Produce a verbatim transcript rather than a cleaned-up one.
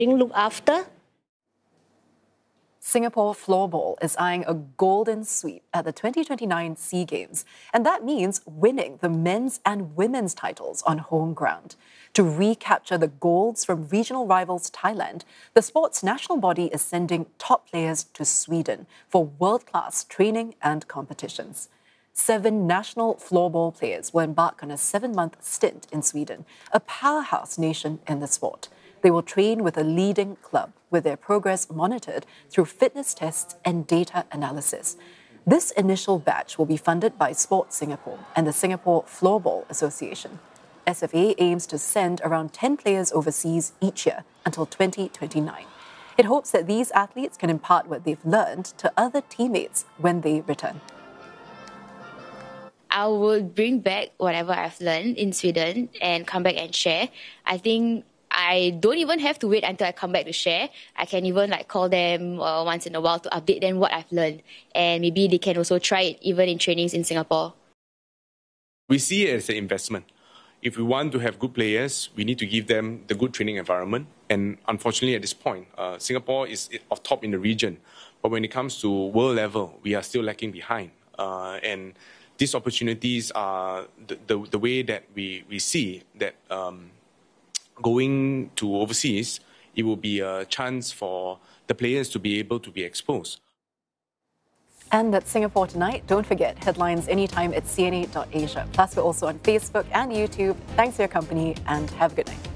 being looked after. Singapore floorball is eyeing a golden sweep at the twenty twenty-nine SEA Games, and that means winning the men's and women's titles on home ground. To recapture the golds from regional rivals Thailand, the sport's national body is sending top players to Sweden for world-class training and competitions. Seven national floorball players will embark on a seven-month stint in Sweden, a powerhouse nation in the sport. They will train with a leading club, with their progress monitored through fitness tests and data analysis. This initial batch will be funded by Sport Singapore and the Singapore Floorball Association. S F A aims to send around ten players overseas each year until twenty twenty-nine. It hopes that these athletes can impart what they've learned to other teammates when they return. I would bring back whatever I've learned in Sweden and come back and share. I think I don't even have to wait until I come back to share. I can even like call them uh, once in a while to update them what I've learned. And maybe they can also try it even in trainings in Singapore. We see it as an investment. If we want to have good players, we need to give them the good training environment. And unfortunately at this point, uh, Singapore is of top in the region. But when it comes to world level, we are still lacking behind. Uh, and these opportunities are the, the, the way that we, we see that um, going to overseas, it will be a chance for the players to be able to be exposed. And that's Singapore Tonight. Don't forget, headlines anytime at C N A dot Asia. Plus, we're also on Facebook and YouTube. Thanks for your company and have a good night.